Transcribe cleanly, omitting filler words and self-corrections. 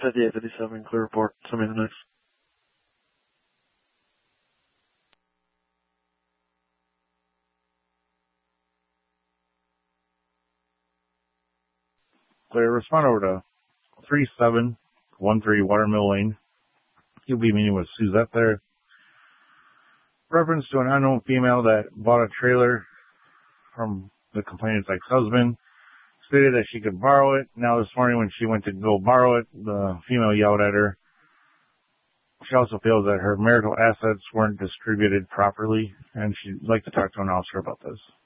5857, clear report. Send me the next. Clear, respond over to 3713 Watermill Lane. You'll be meeting with Suzette there. Reference to an unknown female that bought a trailer from the complainant's ex-husband. Stated that she could borrow it. Now this morning when she went to go borrow it, the female yelled at her. She also feels that her marital assets weren't distributed properly, and she'd like to talk to an officer about this.